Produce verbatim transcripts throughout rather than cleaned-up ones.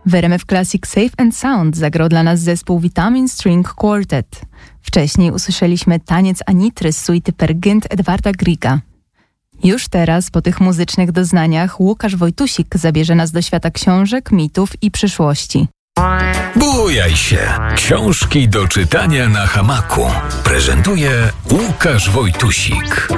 W R M F Classic Safe and Sound zagrał dla nas zespół Vitamin String Quartet. Wcześniej usłyszeliśmy taniec Anitry z suity Peer Gynt Edwarda Griega. Już teraz, po tych muzycznych doznaniach, Łukasz Wojtusik zabierze nas do świata książek, mitów i przyszłości. Bujaj się! Książki do czytania na hamaku. Prezentuje Łukasz Wojtusik.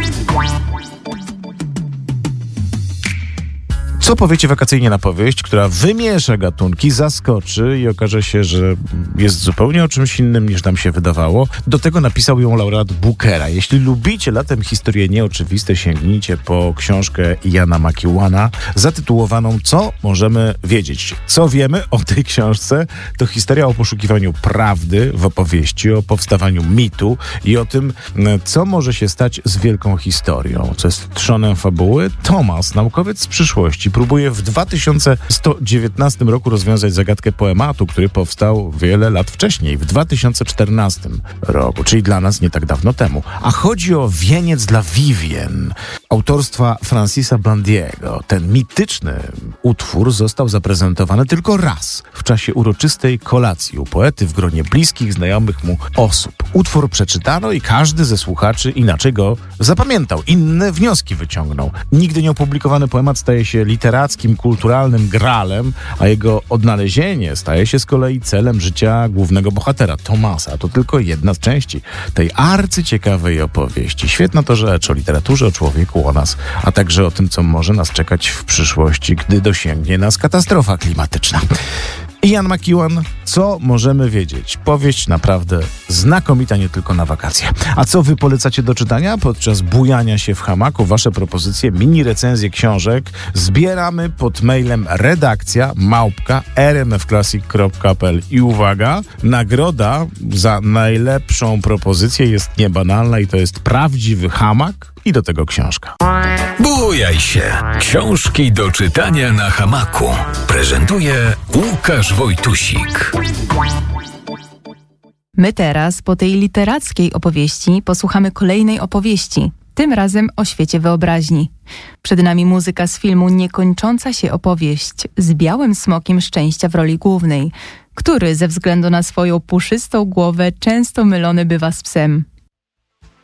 Co powiecie wakacyjnie na powieść, która wymiesza gatunki, zaskoczy i okaże się, że jest zupełnie o czymś innym niż nam się wydawało. Do tego napisał ją laureat Bookera. Jeśli lubicie latem historie nieoczywiste, sięgnijcie po książkę Iana McEwana zatytułowaną Co możemy wiedzieć? Co wiemy o tej książce? To historia o poszukiwaniu prawdy w opowieści, o powstawaniu mitu i o tym, co może się stać z wielką historią. Co jest trzonem fabuły? Thomas, naukowiec z przyszłości, próbuje w dwa tysiące sto dziewiętnastym roku rozwiązać zagadkę poematu, który powstał wiele lat wcześniej, w dwa tysiące czternastym roku, czyli dla nas nie tak dawno temu. A chodzi o Wieniec dla Vivien, autorstwa Francisa Bandiego. Ten mityczny utwór został zaprezentowany tylko raz, w czasie uroczystej kolacji u poety w gronie bliskich, znajomych mu osób. Utwór przeczytano i każdy ze słuchaczy inaczej go zapamiętał, inne wnioski wyciągnął. Nigdy nieopublikowany poemat staje się literackim, kulturalnym gralem, a jego odnalezienie staje się z kolei celem życia głównego bohatera, Thomasa. To tylko jedna z części tej arcyciekawej opowieści. Świetna to rzecz o literaturze, o człowieku, o nas, a także o tym, co może nas czekać w przyszłości, gdy dosięgnie nas katastrofa klimatyczna. Ian McEwan, Co możemy wiedzieć? Powieść naprawdę znakomita, nie tylko na wakacje. A co wy polecacie do czytania podczas bujania się w hamaku? Wasze propozycje, mini recenzje książek zbieramy pod mailem redakcja małpka r m f classic kropka p l. I uwaga, nagroda za najlepszą propozycję jest niebanalna i to jest prawdziwy hamak i do tego książka. Bujaj się! Książki do czytania na hamaku. Prezentuje Łukasz Wojtusik. My teraz, po tej literackiej opowieści, posłuchamy kolejnej opowieści, tym razem o świecie wyobraźni. Przed nami muzyka z filmu Niekończąca się opowieść z Białym Smokiem Szczęścia w roli głównej, który ze względu na swoją puszystą głowę często mylony bywa z psem.